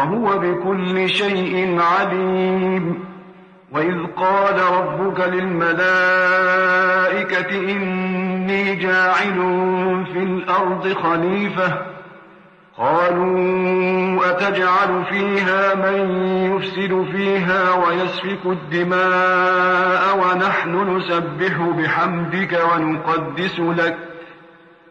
وهو بكل شيء عليم. وإذ قال ربك للملائكة إني جاعل في الأرض خليفة قالوا أتجعل فيها من يفسد فيها ويسفك الدماء ونحن نسبح بحمدك ونقدس لك